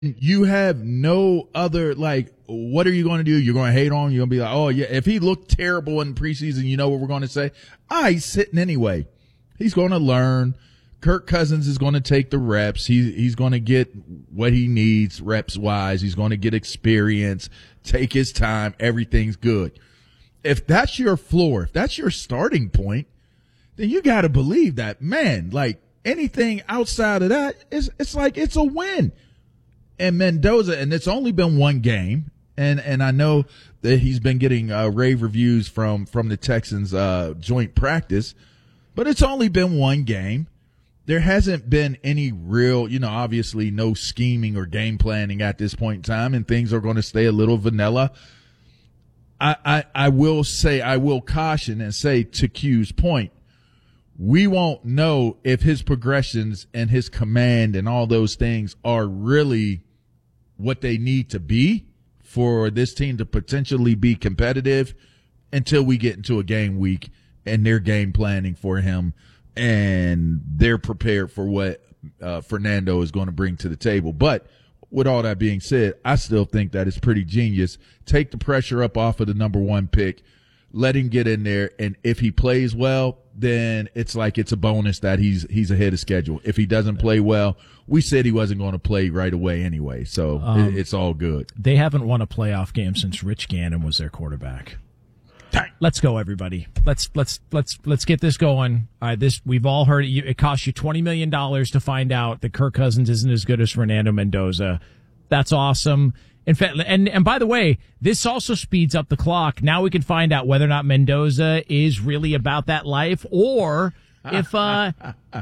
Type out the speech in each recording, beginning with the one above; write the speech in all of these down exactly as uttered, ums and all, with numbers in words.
you have no other, like, what are you going to do? You're going to hate on him? You're going to be like, oh, yeah, if he looked terrible in preseason, you know what we're going to say? Ah, he's sitting anyway. He's going to learn. Kirk Cousins is going to take the reps. He, he's going to get what he needs reps-wise. He's going to get experience, take his time. Everything's good. If that's your floor, if that's your starting point, then you got to believe that, man, like anything outside of that, is it's like it's a win. And Mendoza, and it's only been one game, and, and I know that he's been getting uh, rave reviews from, from the Texans uh, joint practice, but it's only been one game. There hasn't been any real, you know, obviously no scheming or game planning at this point in time, and things are going to stay a little vanilla. I, I, I will say, I will caution and say to Q's point, we won't know if his progressions and his command and all those things are really what they need to be for this team to potentially be competitive until we get into a game week and they're game planning for him and they're prepared for what uh, Fernando is going to bring to the table. But with all that being said, I still think that it's pretty genius. Take the pressure up off of the number one pick, let him get in there, and if he plays well, then it's like it's a bonus that he's he's ahead of schedule. If he doesn't play well, we said he wasn't going to play right away anyway, so um, it, it's all good. They haven't won a playoff game since Rich Gannon was their quarterback. Let's go, everybody. Let's let's let's let's get this going. All right, this we've all heard it. It costs you twenty million dollars to find out that Kirk Cousins isn't as good as Fernando Mendoza. That's awesome. In fact, and and by the way, this also speeds up the clock. Now we can find out whether or not Mendoza is really about that life, or if uh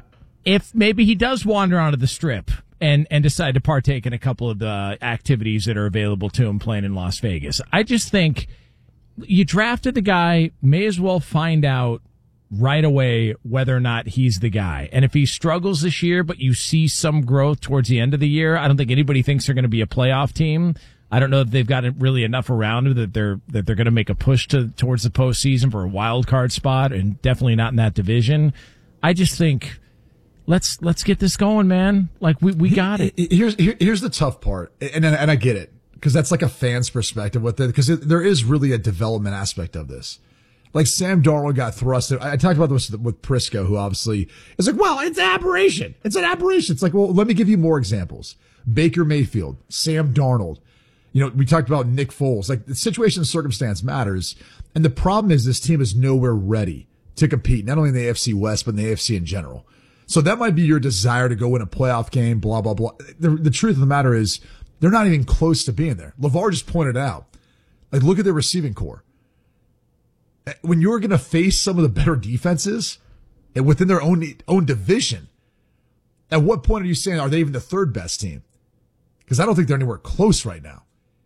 if maybe he does wander onto the strip and and decide to partake in a couple of the activities that are available to him playing in Las Vegas. I just think you drafted the guy, may as well find out right away whether or not he's the guy. And if he struggles this year, but you see some growth towards the end of the year, I don't think anybody thinks they're going to be a playoff team. I don't know if they've got really enough around them that they're that they're going to make a push to towards the postseason for a wild card spot, and definitely not in that division. I just think let's let's get this going, man. Like we we got it. Here's here, here's the tough part, and and I get it. Because that's like a fan's perspective with it, because there is really a development aspect of this. Like Sam Darnold got thrusted. I talked about this with Prisco, who obviously is like, well, it's an aberration. It's an aberration. It's like, well, let me give you more examples. Baker Mayfield, Sam Darnold. You know, we talked about Nick Foles. Like the situation and circumstance matters. And the problem is this team is nowhere ready to compete, not only in the A F C West, but in the A F C in general. So that might be your desire to go win a playoff game, blah, blah, blah. The, the truth of the matter is, they're not even close to being there. LeVar just pointed out, like, look at their receiving core. When you're going to face some of the better defenses and within their own own division, at what point are you saying, are they even the third best team? Because I don't think they're anywhere close right now.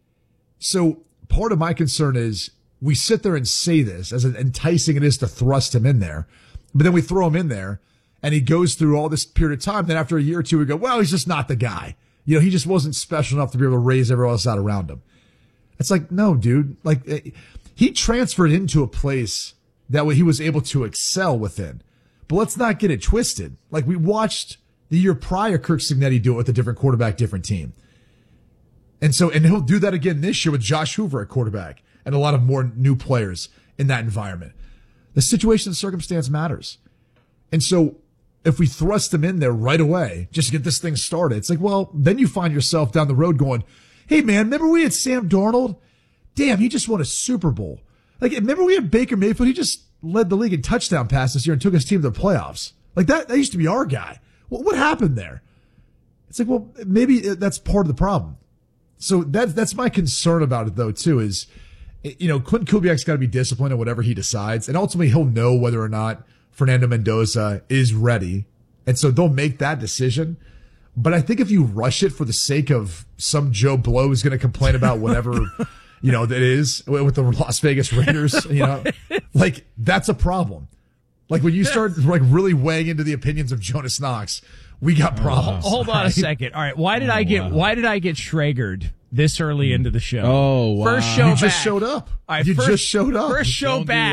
So part of my concern is we sit there and say this, as enticing it is to thrust him in there, but then we throw him in there and he goes through all this period of time. Then after a year or two, we go, well, he's just not the guy. You know, he just wasn't special enough to be able to raise everyone else out around him. It's like, no, dude. Like, he transferred into a place that he was able to excel within. But let's not get it twisted. Like, we watched the year prior Kirk Cignetti do it with a different quarterback, different team. And so, and he'll do that again this year with Josh Hoover at quarterback and a lot of more new players in that environment. The situation and circumstance matters. And so, if we thrust him in there right away, just to get this thing started, it's like, well, then you find yourself down the road going, hey, man, remember we had Sam Darnold? Damn, he just won a Super Bowl. Like, remember we had Baker Mayfield? He just led the league in touchdown passes this year and took his team to the playoffs. Like, that, that used to be our guy. Well, what happened there? It's like, well, maybe that's part of the problem. So that's, that's my concern about it, though, too, is, you know, Quentin Kubiak's got to be disciplined in whatever he decides, and ultimately he'll know whether or not Fernando Mendoza is ready. And so they'll make that decision. But I think if you rush it for the sake of some Joe Blow who's going to complain about whatever, you know, that is with the Las Vegas Raiders, you know, like that's a problem. Like when you start like really weighing into the opinions of Jonas Knox, we got problems. Oh, hold on right? a second. All right. Why did oh, I get, wow. why did I get Schragered this early into the show? Oh, wow. First show You back. just showed up. All right, you first, just showed up. First show Don't do back. that.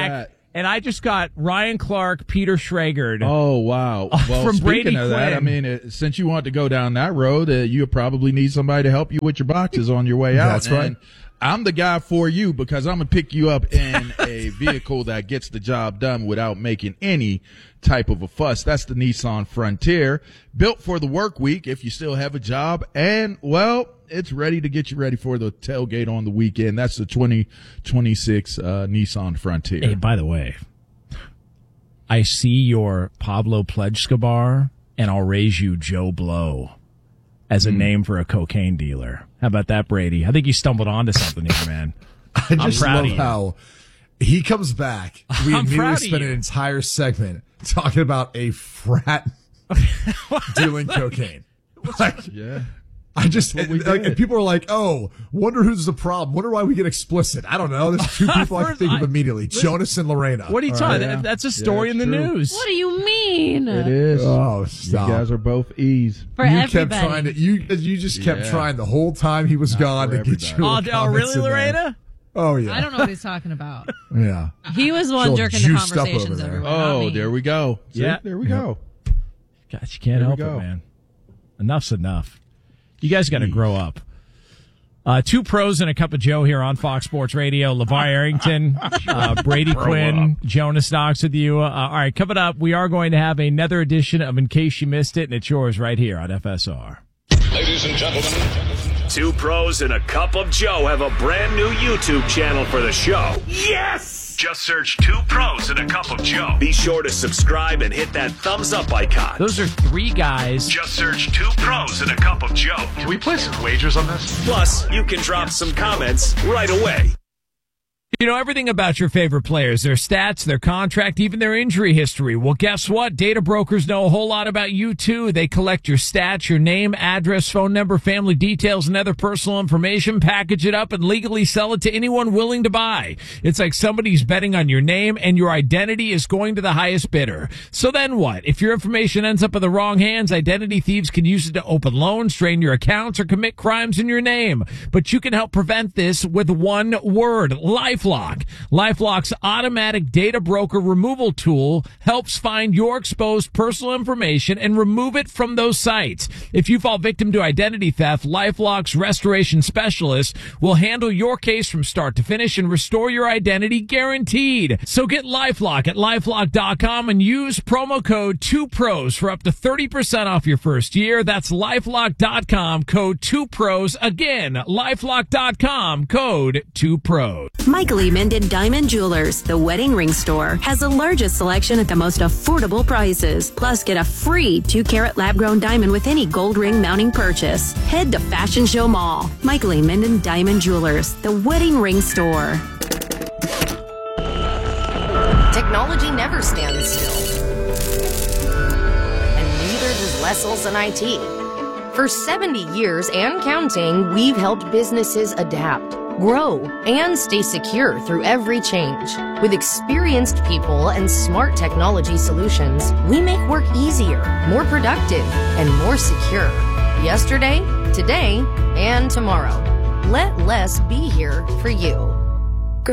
And I just got Ryan Clark, Peter Schrager. Oh, wow. Well, from speaking Brady of that, Quinn. I mean, uh, since you want to go down that road, uh, you probably need somebody to help you with your boxes on your way out. That's right. And I'm the guy for you because I'm going to pick you up in a vehicle that gets the job done without making any type of a fuss. That's the Nissan Frontier, built for the work week if you still have a job. And, well, it's ready to get you ready for the tailgate on the weekend. That's the twenty twenty-six uh, Nissan Frontier. Hey, by the way, I see your Pablo Plejskobar, and I'll raise you Joe Blow as a mm. name for a cocaine dealer. How about that, Brady? I think you stumbled onto something here, man. I just I'm proud love of you. how he comes back. We I'm immediately proud of spend you. an entire segment talking about a frat dealing cocaine. Like, Yeah. I just, That's what we and, like, did. and people are like, oh, wonder who's the problem. Wonder why we get explicit. I don't know. There's two people I can First, think of I- immediately. Jonas and Lorena. What are you All talking? right? yeah. That's a story Yeah, in the it's true. news. What do you mean? It is. Oh, You stop. guys are both E's. For you everybody. kept trying to, you, you just kept Yeah. trying the whole time he was Not gone for to get everybody. you. Oh, oh, really, Lorena? Oh, yeah. I don't know what he's talking about. Yeah. He was the one Still jerking the juiced up conversations over there. everywhere. not Oh, me. there we go. See? Yeah. There we go. Gosh, you can't There we help go. it, man. Enough's enough. You guys got to grow up. Uh, two pros and a cup of Joe here on Fox Sports Radio. LeVar Arrington, uh, Brady Quinn, Jonas Knox with you. Uh, all right, coming up, we are going to have another edition of In Case You Missed It, and it's yours right here on F S R. Ladies and gentlemen, Two pros and a cup of Joe have a brand new YouTube channel for the show. Yes! Just search Two Pros and a Cup of Joe. Be sure to subscribe and hit that thumbs up icon. Those are three guys. Just search Two Pros and a Cup of Joe. can we place some wagers on this? Plus, you can drop some comments right away. You know everything about your favorite players, their stats, their contract, even their injury history. Well, guess what? Data brokers know a whole lot about you, too. They collect your stats, your name, address, phone number, family details, and other personal information, package it up, and legally sell it to anyone willing to buy. It's like somebody's betting on your name, and your identity is going to the highest bidder. So then what? If your information ends up in the wrong hands, identity thieves can use it to open loans, drain your accounts, or commit crimes in your name. But you can help prevent this with one word: LifeLock. LifeLock's automatic data broker removal tool helps find your exposed personal information and remove it from those sites. If you fall victim to identity theft, LifeLock's restoration specialist will handle your case from start to finish and restore your identity guaranteed. So get LifeLock at LifeLock dot com and use promo code two pros for up to thirty percent off your first year. That's LifeLock dot com, code two pros. Again, LifeLock dot com, code two pros. Michael E. Menden Diamond Jewelers, the wedding ring store, has the largest selection at the most affordable prices. Plus, get a free two carat lab grown diamond with any gold ring mounting purchase. Head to Fashion Show Mall. Michael E. Menden Diamond Jewelers, the wedding ring store. Technology never stands still. And neither does Wessels and I T. For seventy years and counting, we've helped businesses adapt, grow, and stay secure through every change. With experienced people and smart technology solutions, we make work easier, more productive, and more secure. Yesterday, today, and tomorrow. Let less be here for you.